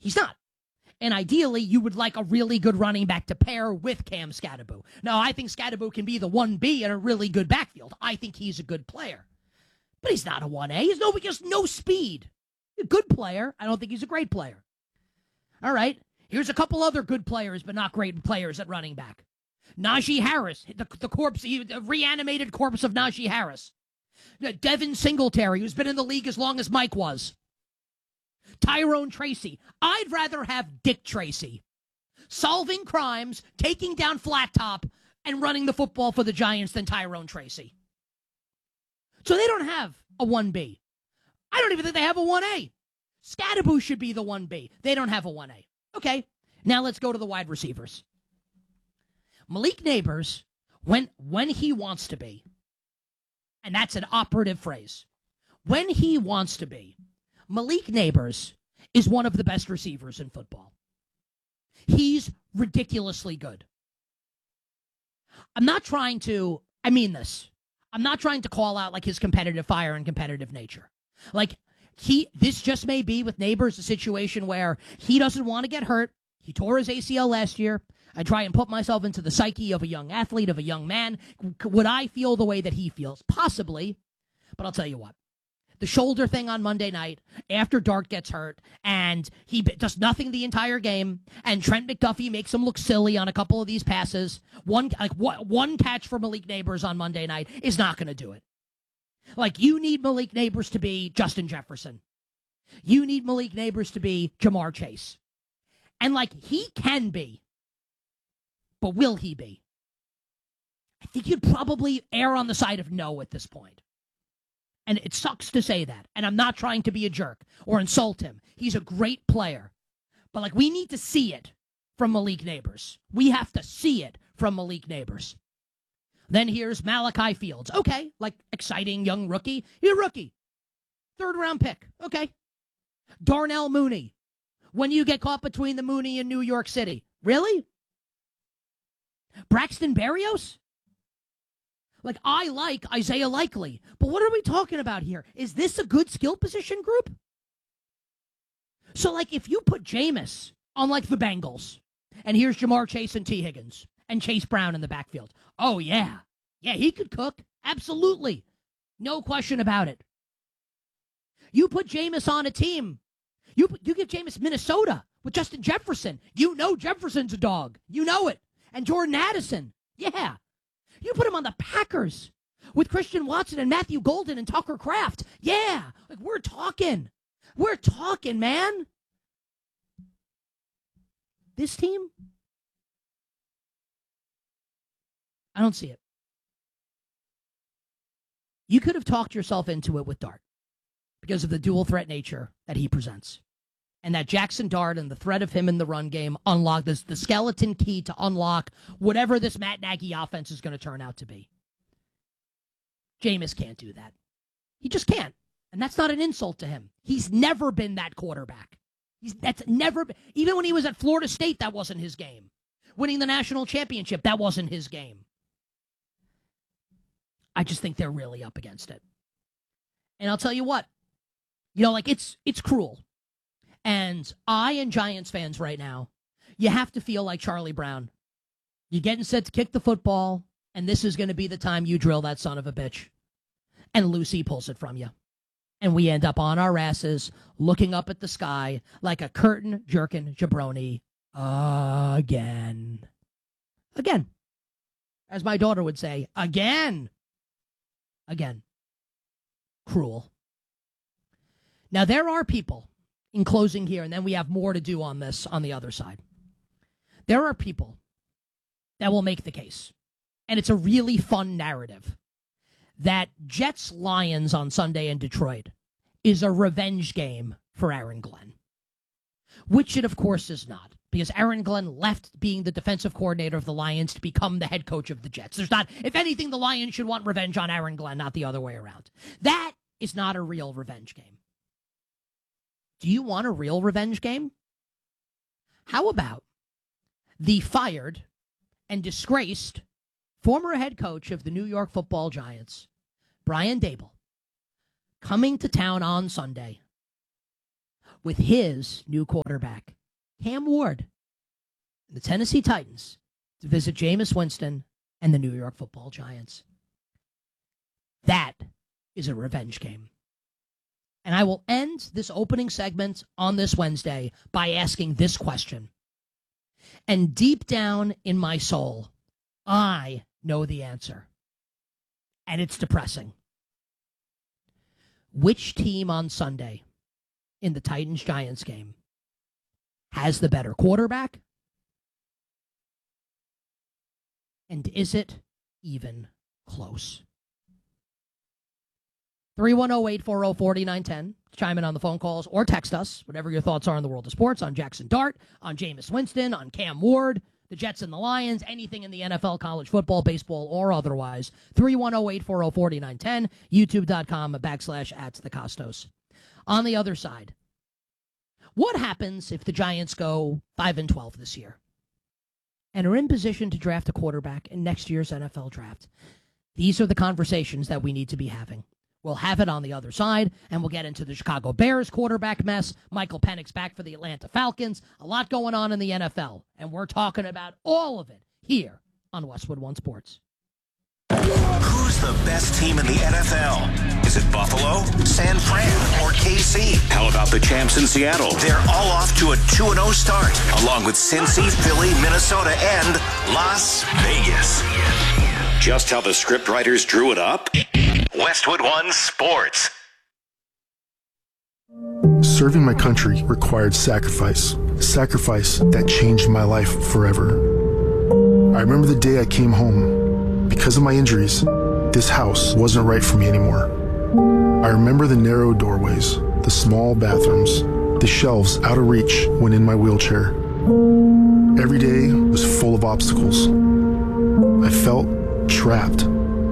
He's not. And ideally, you would like a really good running back to pair with Cam Skattebo. Now, I think Skattebo can be the 1B in a really good backfield. I think he's a good player. But he's not a 1A. He has no speed. A good player. I don't think he's a great player. All right. Here's a couple other good players, but not great players at running back. Najee Harris, the reanimated corpse of Najee Harris. Devin Singletary, who's been in the league as long as Mike was. Tyrone Tracy. I'd rather have Dick Tracy solving crimes, taking down Flat Top, and running the football for the Giants than Tyrone Tracy. So they don't have a 1B. I don't even think they have a 1A. Skattebo should be the 1B. They don't have a 1A. Okay, now let's go to the wide receivers. Malik Nabers, when he wants to be, and that's an operative phrase, when he wants to be, Malik Nabers is one of the best receivers in football. He's ridiculously good. I mean this. I'm not trying to call out like his competitive fire and competitive nature. Like this just may be with Nabers a situation where he doesn't want to get hurt. He tore his ACL last year. I try and put myself into the psyche of a young athlete, of a young man. Would I feel the way that he feels? Possibly. But I'll tell you what. The shoulder thing on Monday night, after Dart gets hurt, and he does nothing the entire game, and Trent McDuffie makes him look silly on a couple of these passes. One catch for Malik Nabers on Monday night is not going to do it. Like, you need Malik Nabers to be Justin Jefferson. You need Malik Nabers to be Jamar Chase. And, like, he can be. But will he be? I think you'd probably err on the side of no at this point. And it sucks to say that. And I'm not trying to be a jerk or insult him. He's a great player. But, like, we need to see it from Malik Nabers. We have to see it from Malik Nabers. Then here's Malachi Fields. Okay, like, exciting young rookie. He's a rookie. 3rd-round pick. Okay. Darnell Mooney. When you get caught between the Mooney and New York City. Really? Braxton Berrios? Like, I like Isaiah Likely. But what are we talking about here? Is this a good skill position group? So, like, if you put Jameis on, like, the Bengals, and here's Jamar Chase and T. Higgins, and Chase Brown in the backfield. Oh, yeah. Yeah, he could cook. Absolutely. No question about it. You put Jameis on a team. You give Jameis Minnesota with Justin Jefferson. You know Jefferson's a dog. You know it. And Jordan Addison. Yeah. You put him on the Packers with Christian Watson and Matthew Golden and Tucker Kraft. Yeah. Like, we're talking. We're talking, man. This team? I don't see it. You could have talked yourself into it with Dart because of the dual threat nature that he presents. And that Jackson Dart and the threat of him in the run game unlock this, the skeleton key to unlock whatever this Matt Nagy offense is going to turn out to be. Jameis can't do that. He just can't. And that's not an insult to him. He's never been that quarterback. That's never been. Even when he was at Florida State, that wasn't his game. Winning the national championship, that wasn't his game. I just think they're really up against it. And I'll tell you what, like, it's cruel. And I and Giants fans right now, you have to feel like Charlie Brown. You're getting set to kick the football, and this is going to be the time you drill that son of a bitch. And Lucy pulls it from you. And we end up on our asses, looking up at the sky like a curtain-jerking jabroni again. Again. As my daughter would say, again. Again. Cruel. Now, there are people, in closing here, and then we have more to do on this on the other side. There are people that will make the case, and it's a really fun narrative, that Jets-Lions on Sunday in Detroit is a revenge game for Aaron Glenn, which it, of course, is not, because Aaron Glenn left being the defensive coordinator of the Lions to become the head coach of the Jets. There's not, if anything, the Lions should want revenge on Aaron Glenn, not the other way around. That is not a real revenge game. Do you want a real revenge game? How about the fired and disgraced former head coach of the New York Football Giants, Brian Daboll, coming to town on Sunday with his new quarterback, Cam Ward, and the Tennessee Titans to visit Jameis Winston and the New York Football Giants. That is a revenge game. And I will end this opening segment on this Wednesday by asking this question. And deep down in my soul, I know the answer. And it's depressing. Which team on Sunday in the Titans-Giants game has the better quarterback? And is it even close? 310-840-4910. Chime in on the phone calls or text us, whatever your thoughts are in the world of sports, on Jackson Dart, on Jameis Winston, on Cam Ward, the Jets and the Lions, anything in the NFL, college football, baseball, or otherwise. 310-840-4910, youtube.com/@thecostos. On the other side, what happens if the Giants go 5-12 this year and are in position to draft a quarterback in next year's NFL draft? These are the conversations that we need to be having. We'll have it on the other side, and we'll get into the Chicago Bears quarterback mess. Michael Penix back for the Atlanta Falcons. A lot going on in the NFL, and we're talking about all of it here on Westwood One Sports. Who's the best team in the NFL? Is it Buffalo, San Fran, or KC? How about the champs in Seattle? They're all off to a 2-0 start, along with Cincy, Philly, Minnesota, and Las Vegas. Just how the scriptwriters drew it up? Westwood One Sports. Serving my country required sacrifice. Sacrifice that changed my life forever. I remember the day I came home. Because of my injuries, this house wasn't right for me anymore. I remember the narrow doorways, the small bathrooms, the shelves out of reach when in my wheelchair. Every day was full of obstacles. I felt trapped.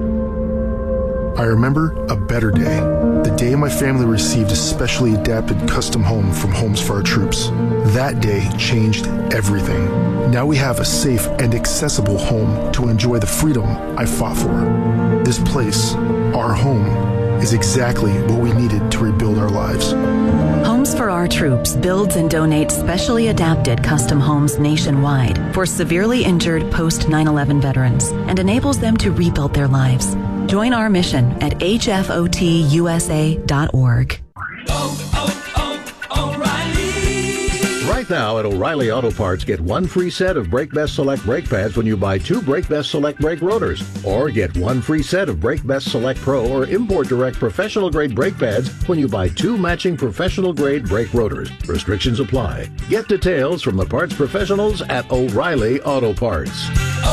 I remember a better day. The day my family received a specially adapted custom home from Homes for Our Troops. That day changed everything. Now we have a safe and accessible home to enjoy the freedom I fought for. This place, our home, is exactly what we needed to rebuild our lives. Homes for Our Troops builds and donates specially adapted custom homes nationwide for severely injured post-9/11 veterans and enables them to rebuild their lives. Join our mission at hfotusa.org. Right now at O'Reilly Auto Parts, get one free set of Brake Best Select brake pads when you buy 2 Brake Best Select brake rotors. Or get one free set of Brake Best Select Pro or Import Direct professional grade brake pads when you buy 2 matching professional grade brake rotors. Restrictions apply. Get details from the parts professionals at O'Reilly Auto Parts.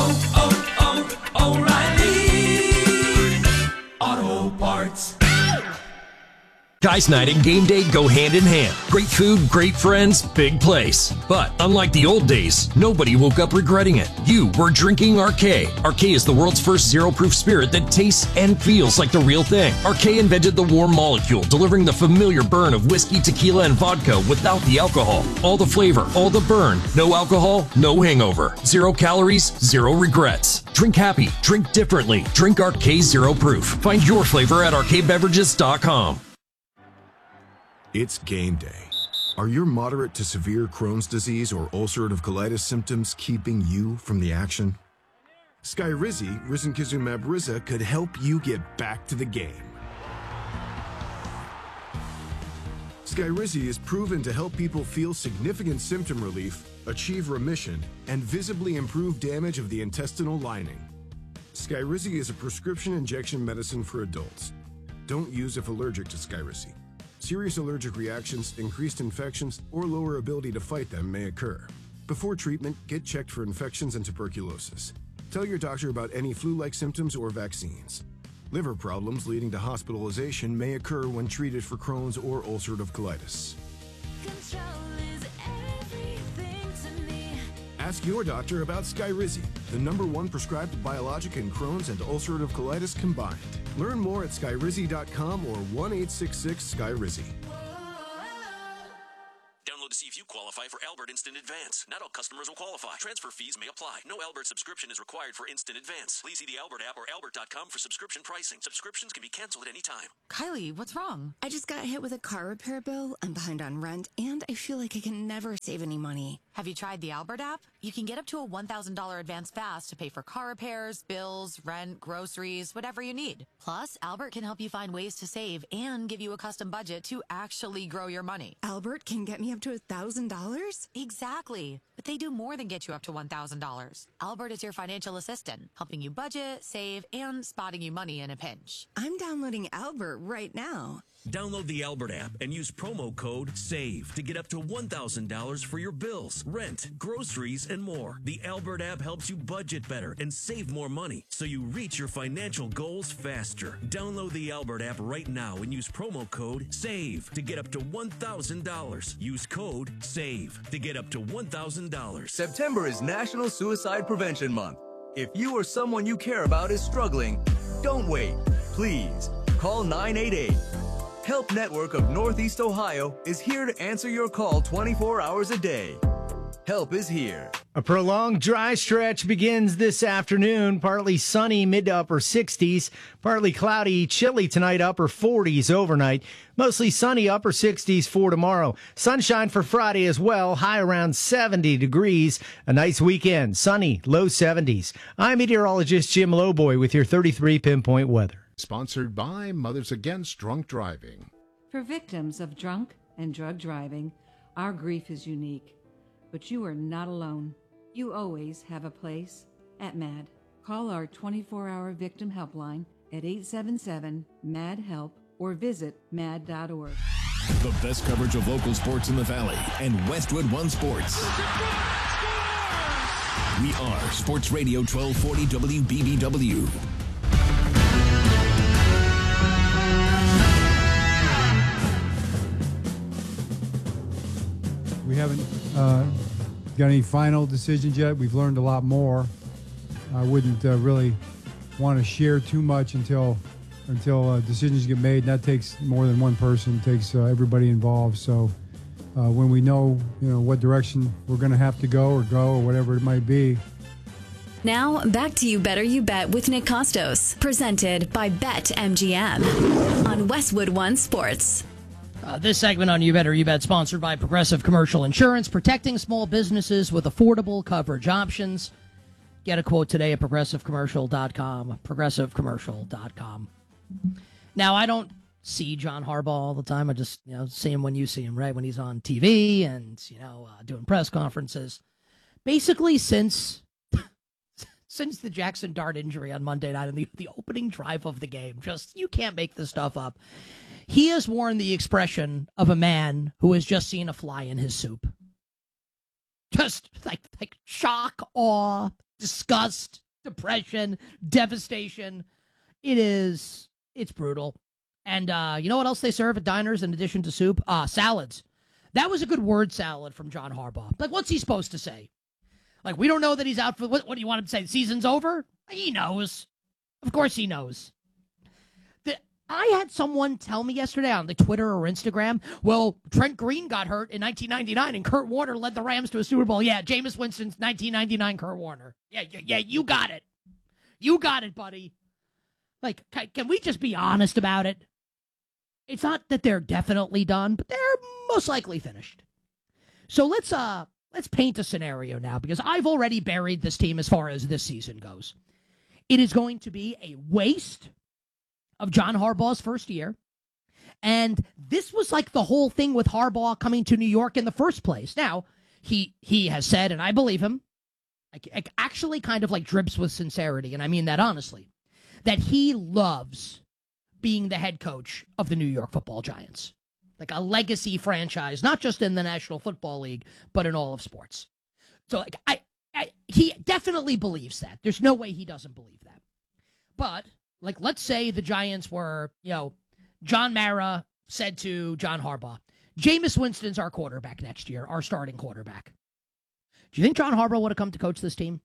O'Reilly Auto Parts. Guys night and game day go hand in hand. Great food, great friends, big place. But unlike the old days, nobody woke up regretting it. You were drinking Arcay. Arcay is the world's first zero-proof spirit that tastes and feels like the real thing. Arcay invented the warm molecule, delivering the familiar burn of whiskey, tequila, and vodka without the alcohol. All the flavor, all the burn. No alcohol, no hangover. 0 calories, 0 regrets. Drink happy, drink differently. Drink Arcay Zero Proof. Find your flavor at arcaybeverages.com. It's game day. Are your moderate to severe Crohn's disease or ulcerative colitis symptoms keeping you from the action? Skyrizi, risankizumab Riza, could help you get back to the game. Skyrizi is proven to help people feel significant symptom relief, achieve remission, and visibly improve damage of the intestinal lining. Skyrizi is a prescription injection medicine for adults. Don't use if allergic to Skyrizi. Serious allergic reactions, increased infections, or lower ability to fight them may occur. Before treatment, get checked for infections and tuberculosis. Tell your doctor about any flu-like symptoms or vaccines. Liver problems leading to hospitalization may occur when treated for Crohn's or ulcerative colitis. Ask your doctor about Skyrizi, the #1 prescribed biologic in Crohn's and ulcerative colitis combined. Learn more at skyrizi.com or 1-866-SKYRIZI. Download to see if you qualify qualify for Albert Instant Advance. Not all customers will qualify. Transfer fees may apply. No Albert subscription is required for Instant Advance. Please see the Albert app or albert.com for subscription pricing. Subscriptions can be canceled at any time. Kylie, what's wrong? I just got hit with a car repair bill. I'm behind on rent, and I feel like I can never save any money. Have you tried the Albert app? You can get up to a $1,000 advance fast to pay for car repairs, bills, rent, groceries, whatever you need. Plus, Albert can help you find ways to save and give you a custom budget to actually grow your money. Albert can get me up to $1,000? Exactly. But they do more than get you up to $1,000. Albert is your financial assistant, helping you budget, save, and spotting you money in a pinch. I'm downloading Albert right now. Download the Albert app and use promo code SAVE to get up to $1,000 for your bills, rent, groceries, and more. The Albert app helps you budget better and save more money so you reach your financial goals faster. Download the Albert app right now and use promo code SAVE to get up to $1,000. Use code SAVE to get up to $1,000. September is National Suicide Prevention Month. If you or someone you care about is struggling, don't wait. Please call 988. Help Network of Northeast Ohio is here to answer your call 24 hours a day. Help is here. A prolonged dry stretch begins this afternoon. Partly sunny, mid to upper 60s. Partly cloudy, chilly tonight, upper 40s overnight. Mostly sunny, upper 60s for tomorrow. Sunshine for Friday as well, high around 70 degrees. A nice weekend, sunny, low 70s. I'm meteorologist Jim Lowboy with your 33 pinpoint weather. Sponsored by Mothers Against Drunk Driving. For victims of drunk and drug driving, our grief is unique. But you are not alone. You always have a place at MAD. Call our 24-hour victim helpline at 877-MAD-HELP or visit mad.org. The best coverage of local sports in the Valley and Westwood One Sports. We are Sports Radio 1240 WBBW. We haven't got any final decisions yet. We've learned a lot more. I wouldn't really want to share too much until decisions get made. And that takes more than one person. It takes everybody involved. So when we know, what direction we're going to have to go or whatever it might be. Now, back to You Better You Bet with Nick Costos, presented by BetMGM on Westwood One Sports. This segment on You Better You Bet, sponsored by Progressive Commercial Insurance, protecting small businesses with affordable coverage options. Get a quote today at progressivecommercial.com. Progressivecommercial.com. Now, I don't see John Harbaugh all the time. I just see him when you see him, right? When he's on TV and doing press conferences. Basically, since the Jackson Dart injury on Monday night and the opening drive of the game, you can't make this stuff up. He has worn the expression of a man who has just seen a fly in his soup. Just like shock, awe, disgust, depression, devastation. It's brutal. And you know what else they serve at diners in addition to soup? Salads. That was a good word salad from John Harbaugh. What's he supposed to say? We don't know that he's out for, what do you want him to say? The season's over? He knows. Of course he knows. I had someone tell me yesterday on the Twitter or Instagram, well, Trent Green got hurt in 1999 and Kurt Warner led the Rams to a Super Bowl. Yeah, Jameis Winston's 1999 Kurt Warner. Yeah, you got it. You got it, buddy. Can we just be honest about it? It's not that they're definitely done, but they're most likely finished. So let's paint a scenario now, because I've already buried this team as far as this season goes. It is going to be a waste of John Harbaugh's first year. And this was the whole thing with Harbaugh coming to New York in the first place. Now, he has said, and I believe him, actually kind of drips with sincerity, and I mean that honestly, that he loves being the head coach of the New York Football Giants. A legacy franchise, not just in the National Football League, but in all of sports. So he definitely believes that. There's no way he doesn't believe that. But let's say the Giants were, John Mara said to John Harbaugh, Jameis Winston's our quarterback next year, our starting quarterback. Do you think John Harbaugh would have come to coach this team?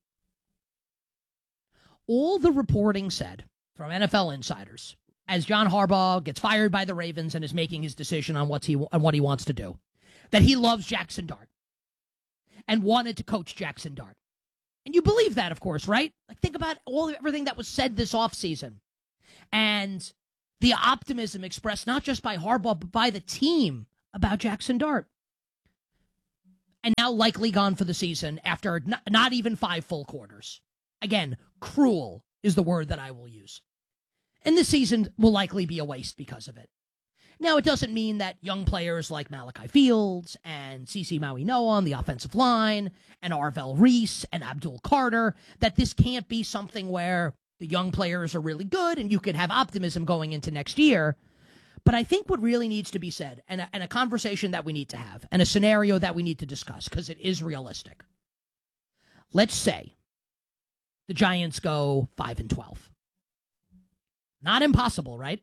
All the reporting said from NFL insiders, as John Harbaugh gets fired by the Ravens and is making his decision on what he wants to do, that he loves Jackson Dart. and wanted to coach Jackson Dart. And you believe that, of course, right? Like, think about everything that was said this offseason. And the optimism expressed not just by Harbaugh, but by the team about Jackson Dart. And now likely gone for the season after not even 5 full quarters. Again, cruel is the word that I will use. And this season will likely be a waste because of it. Now, it doesn't mean that young players like Malachi Fields and CeCe Maui-Noah on the offensive line and Arvell Reese and Abdul Carter, that this can't be something where the young players are really good and you could have optimism going into next year. But I think what really needs to be said, and a conversation that we need to have, and a scenario that we need to discuss, because it is realistic. Let's say the Giants go 5-12. Not impossible, right?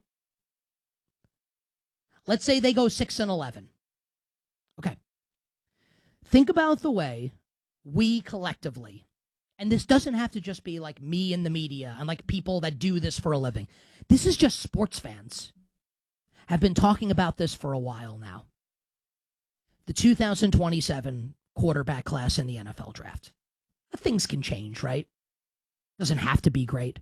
Let's say they go 6-11. Okay. Think about the way we collectively, and this doesn't have to just be like me in the media and like people that do this for a living. This is just sports fans have been talking about this for a while now. The 2027 quarterback class in the NFL draft. Things can change, right? Doesn't have to be great.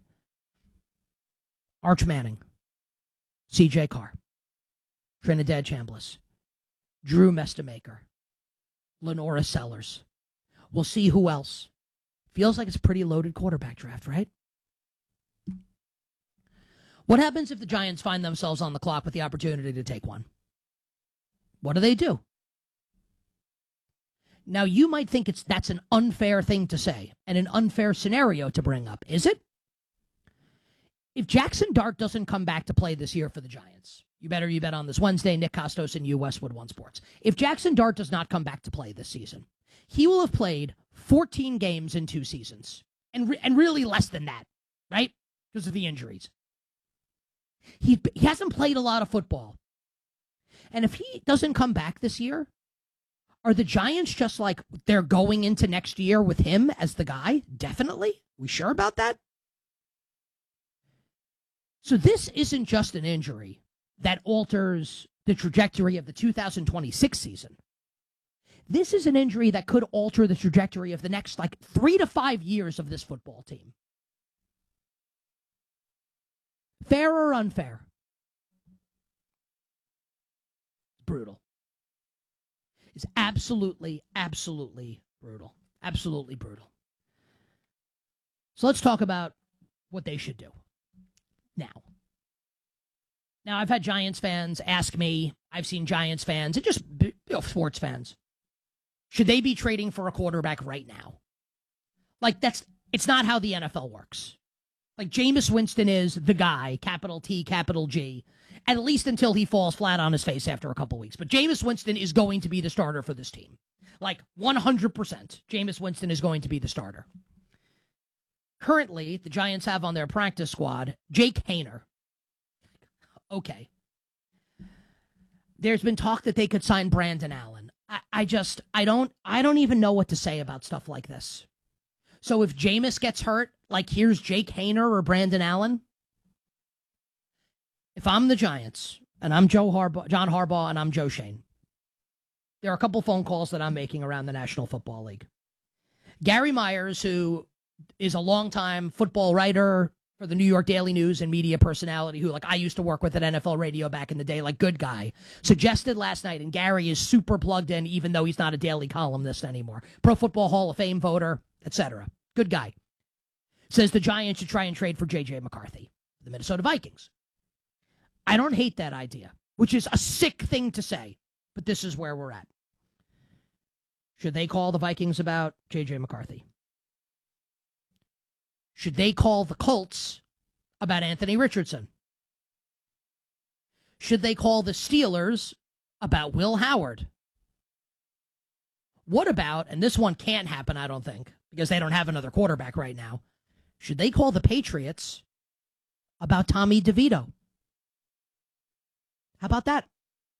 Arch Manning, C.J. Carr, Trinidad Chambliss, Drew Mestamaker, Lenora Sellers. We'll see who else. Feels like it's a pretty loaded quarterback draft, right? What happens if the Giants find themselves on the clock with the opportunity to take one? What do? Now, you might think that's an unfair thing to say and an unfair scenario to bring up. Is it? If Jackson Dart doesn't come back to play this year for the Giants, you bet on this Wednesday, Nick Costos and you, Westwood One Sports. If Jackson Dart does not come back to play this season, he will have played 14 games in 2 seasons. And really less than that, right? Because of the injuries. He hasn't played a lot of football. And if he doesn't come back this year, are the Giants just like they're going into next year with him as the guy? Definitely. We sure about that? So this isn't just an injury that alters the trajectory of the 2026 season. This is an injury that could alter the trajectory of the next 3 to 5 years of this football team. Fair or unfair? Brutal. It's absolutely, absolutely brutal. Absolutely brutal. So let's talk about what they should do now. I've had Giants fans ask me, I've seen Giants fans and just sports fans, should they be trading for a quarterback right now? It's not how the NFL works. Jameis Winston is the guy, capital T, capital G, at least until he falls flat on his face after a couple weeks. But Jameis Winston is going to be the starter for this team. 100%, Jameis Winston is going to be the starter. Currently, the Giants have on their practice squad Jake Haener. Okay. There's been talk that they could sign Brandon Allen. I don't even know what to say about stuff like this. So if Jameis gets hurt, here's Jake Haener or Brandon Allen. If I'm the Giants and I'm John Harbaugh and I'm Joe Schoen, there are a couple phone calls that I'm making around the National Football League. Gary Myers, who is a longtime football writer for the New York Daily News and media personality who I used to work with at NFL Radio back in the day, good guy, suggested last night, and Gary is super plugged in even though he's not a daily columnist anymore. Pro Football Hall of Fame voter, etc. Good guy. Says the Giants should try and trade for J.J. McCarthy, the Minnesota Vikings. I don't hate that idea, which is a sick thing to say, but this is where we're at. Should they call the Vikings about J.J. McCarthy? Should they call the Colts about Anthony Richardson? Should they call the Steelers about Will Howard? What about, and this one can't happen, I don't think, because they don't have another quarterback right now, should they call the Patriots about Tommy DeVito? How about that?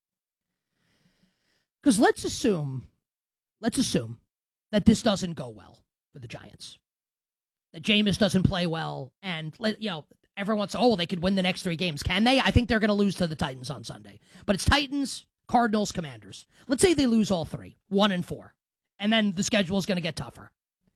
Because let's assume that this doesn't go well for the Giants. That Jameis doesn't play well, and everyone wants, they could win the next 3 games. Can they? I think they're going to lose to the Titans on Sunday. But it's Titans, Cardinals, Commanders. Let's say they lose all 3, 1-4. And then the schedule is going to get tougher.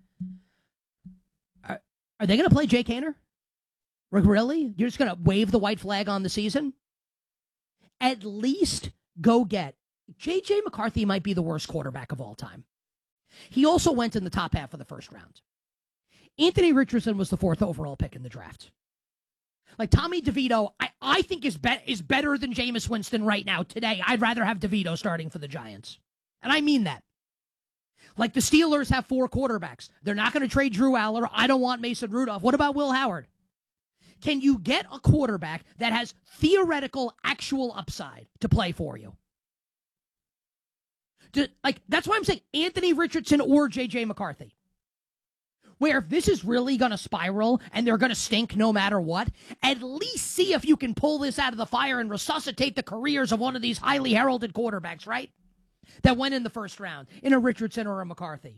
Are they going to play Jake Haener? Really? You're just going to wave the white flag on the season? At least go get. J.J. McCarthy might be the worst quarterback of all time. He also went in the top half of the first round. Anthony Richardson was the 4th overall pick in the draft. Like, Tommy DeVito, I think is better than Jameis Winston right now, today. I'd rather have DeVito starting for the Giants. And I mean that. Like, the Steelers have 4 quarterbacks. They're not going to trade Drew Aller. I don't want Mason Rudolph. What about Will Howard? Can you get a quarterback that has theoretical, actual upside to play for you? That's why I'm saying Anthony Richardson or J.J. McCarthy. Where if this is really going to spiral and they're going to stink no matter what, at least see if you can pull this out of the fire and resuscitate the careers of one of these highly heralded quarterbacks, right? That went in the first round, in a Richardson or a McCarthy.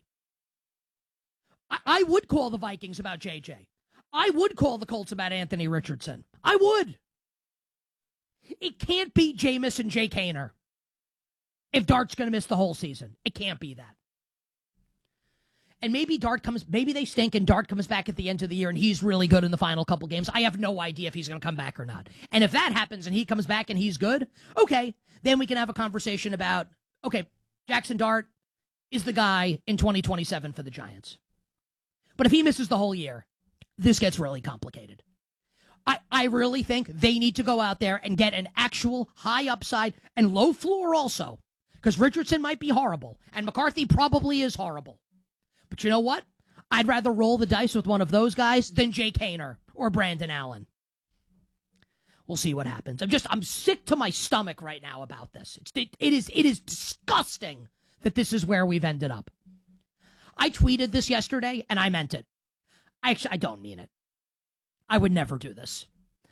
I would call the Vikings about J.J. I would call the Colts about Anthony Richardson. I would. It can't be Jameis and Jake Haener if Dart's going to miss the whole season. It can't be that. And maybe they stink and Dart comes back at the end of the year and he's really good in the final couple games. I have no idea if he's going to come back or not. And if that happens and he comes back and he's good, okay, then we can have a conversation about, okay, Jackson Dart is the guy in 2027 for the Giants. But if he misses the whole year, this gets really complicated. I really think they need to go out there and get an actual high upside and low floor also. Because Richardson might be horrible and McCarthy probably is horrible. But you know what? I'd rather roll the dice with one of those guys than Jake Haener or Brandon Allen. We'll see what happens. I'm sick to my stomach right now about this. It is disgusting that this is where we've ended up. I tweeted this yesterday and I meant it. I don't mean it. I would never do this.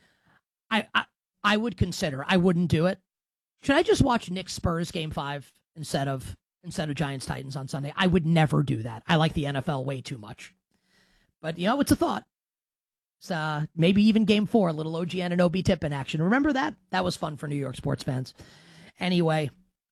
I would consider. I wouldn't do it. Should I just watch Knicks Spurs Game 5 instead of Giants Titans on Sunday? I would never do that. I like the NFL way too much. But, it's a thought. It's, maybe even Game 4, a little OGN and OB tip in action. Remember that? That was fun for New York sports fans. Anyway,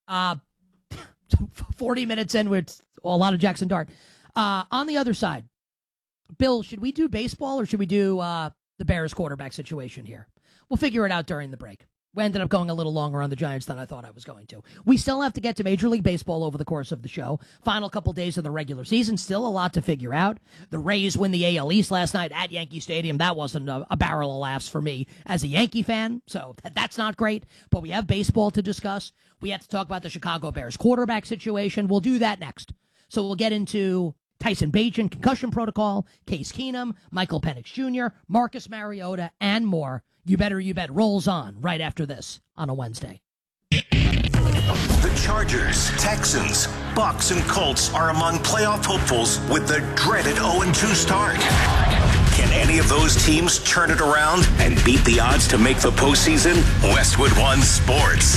40 minutes in with a lot of Jackson Dart. On the other side, Bill, should we do baseball or should we do the Bears quarterback situation here? We'll figure it out during the break. We ended up going a little longer on the Giants than I thought I was going to. We still have to get to Major League Baseball over the course of the show. Final couple days of the regular season, still a lot to figure out. The Rays win the AL East last night at Yankee Stadium. That wasn't a barrel of laughs for me as a Yankee fan, so that's not great. But we have baseball to discuss. We have to talk about the Chicago Bears quarterback situation. We'll do that next. So we'll get into Tyson Bagent, concussion protocol, Case Keenum, Michael Penix Jr., Marcus Mariota, and more. You Bet rolls on right after this on a Wednesday. The Chargers, Texans, Bucks, and Colts are among playoff hopefuls with the dreaded 0-2 start. Can any of those teams turn it around and beat the odds to make the postseason? Westwood One Sports.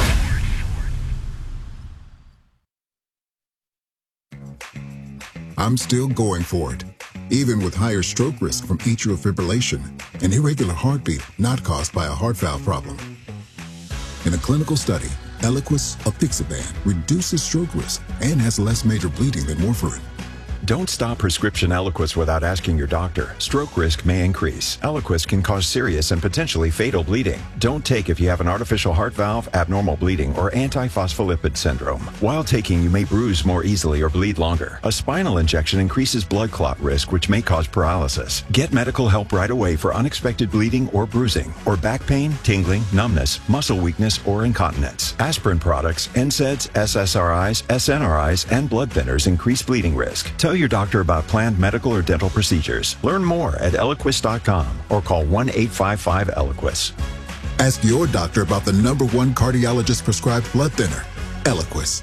I'm still going for it, even with higher stroke risk from atrial fibrillation, an irregular heartbeat not caused by a heart valve problem. In a clinical study, Eliquis, apixaban, reduces stroke risk and has less major bleeding than warfarin. Don't stop prescription Eliquis without asking your doctor. Stroke risk may increase. Eliquis can cause serious and potentially fatal bleeding. Don't take if you have an artificial heart valve, abnormal bleeding, or antiphospholipid syndrome. While taking, you may bruise more easily or bleed longer. A spinal injection increases blood clot risk, which may cause paralysis. Get medical help right away for unexpected bleeding or bruising, or back pain, tingling, numbness, muscle weakness, or incontinence. Aspirin products, NSAIDs, SSRIs, SNRIs, and blood thinners increase bleeding risk. Tell your doctor about planned medical or dental procedures. Learn more at Eliquis.com or call 1-855-ELIQUIS. Ask your doctor about the #1 cardiologist prescribed blood thinner, Eliquis.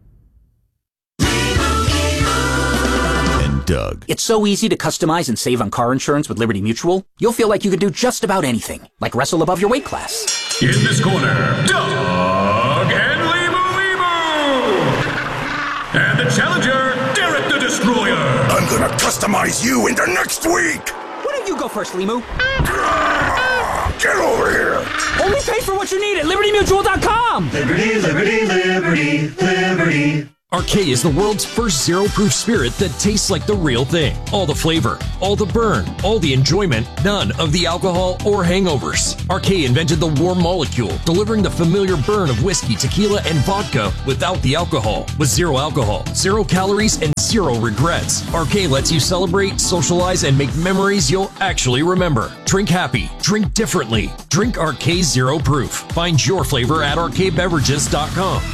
And Doug. It's so easy to customize and save on car insurance with Liberty Mutual. You'll feel like you could do just about anything, like wrestle above your weight class. In this corner, Doug and Limu. And the challenger, Derek the Destroyer. I'm gonna customize you into next week. Why don't you go first, Limu? Get over here. Only pay for what you need at LibertyMutual.com. Liberty, liberty, liberty, liberty. RK is the world's first zero-proof spirit that tastes like the real thing. All the flavor, all the burn, all the enjoyment, none of the alcohol or hangovers. RK invented the warm molecule, delivering the familiar burn of whiskey, tequila, and vodka without the alcohol. With zero alcohol, 0 calories, and 0 regrets. RK lets you celebrate, socialize, and make memories you'll actually remember. Drink happy. Drink differently. Drink RK Zero Proof. Find your flavor at rkbeverages.com.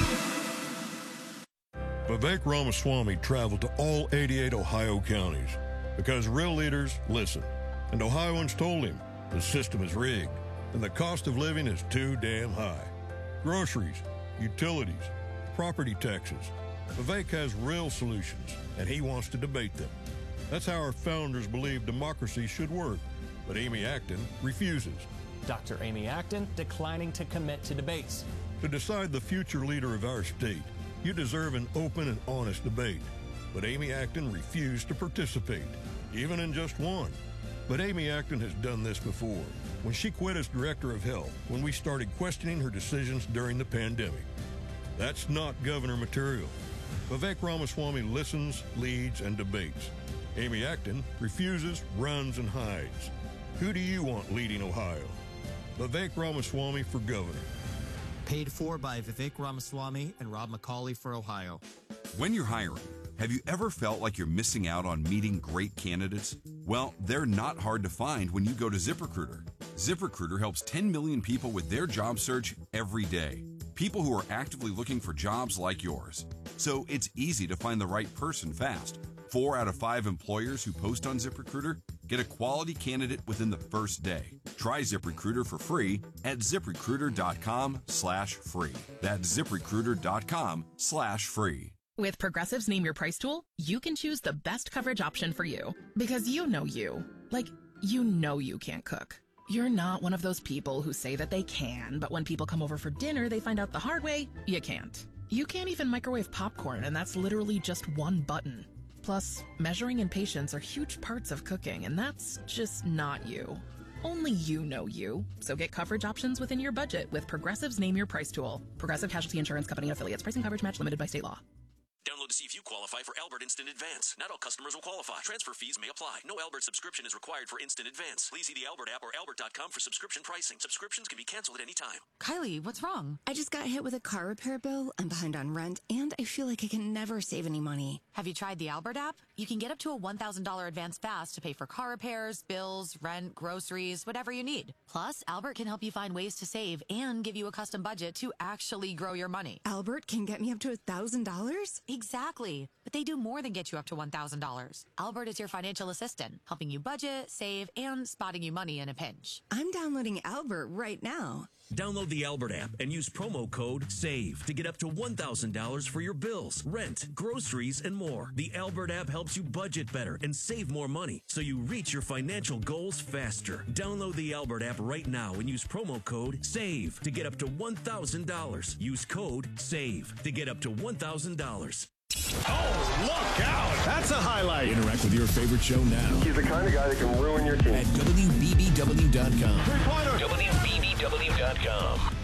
Vivek Ramaswamy traveled to all 88 Ohio counties because real leaders listen. And Ohioans told him the system is rigged and the cost of living is too damn high. Groceries, utilities, property taxes. Vivek has real solutions and he wants to debate them. That's how our founders believed democracy should work. But Amy Acton refuses. Dr. Amy Acton declining to commit to debates. To decide the future leader of our state, you deserve an open and honest debate. But Amy Acton refused to participate, even in just one. But Amy Acton has done this before, when she quit as Director of Health, when we started questioning her decisions during the pandemic. That's not governor material. Vivek Ramaswamy listens, leads, and debates. Amy Acton refuses, runs, and hides. Who do you want leading Ohio? Vivek Ramaswamy for governor. Paid for by Vivek Ramaswamy and Rob McCauley for Ohio. When you're hiring, have you ever felt like you're missing out on meeting great candidates? Well, they're not hard to find when you go to ZipRecruiter. ZipRecruiter helps 10 million people with their job search every day. People who are actively looking for jobs like yours. So it's easy to find the right person fast. 4 out of 5 employers who post on ZipRecruiter get a quality candidate within the first day. Try ZipRecruiter for free at ZipRecruiter.com/free. That's ZipRecruiter.com/free. With Progressive's Name Your Price tool, you can choose the best coverage option for you. Because you know you. Like, you know you can't cook. You're not one of those people who say that they can, but when people come over for dinner, they find out the hard way, you can't. You can't even microwave popcorn, and that's literally just one button. Plus, measuring and patience are huge parts of cooking, and that's just not you. Only you know you. So get coverage options within your budget with Progressive's Name Your Price tool. Progressive Casualty Insurance Company and Affiliates. Pricing coverage match limited by state law. Download to see if you qualify for Albert Instant Advance. Not all customers will qualify. Transfer fees may apply. No Albert subscription is required for Instant Advance. Please see the Albert app or albert.com for subscription pricing. Subscriptions can be canceled at any time. Kylie, what's wrong? I just got hit with a car repair bill. I'm behind on rent, and I feel like I can never save any money. Have you tried the Albert app? You can get up to a $1,000 advance fast to pay for car repairs, bills, rent, groceries, whatever you need. Plus, Albert can help you find ways to save and give you a custom budget to actually grow your money. Albert can get me up to $1,000? Exactly. But they do more than get you up to $1,000. Albert is your financial assistant, helping you budget, save, and spotting you money in a pinch. I'm downloading Albert right now. Download the Albert app and use promo code SAVE to get up to $1,000 for your bills, rent, groceries, and more. The Albert app helps you budget better and save more money so you reach your financial goals faster. Download the Albert app right now and use promo code SAVE to get up to $1,000. Use code SAVE to get up to $1,000. Oh, look out! That's a highlight. Interact with your favorite show now. He's the kind of guy that can ruin your team. At WBBW.com. Three-pointer. WBBW.com.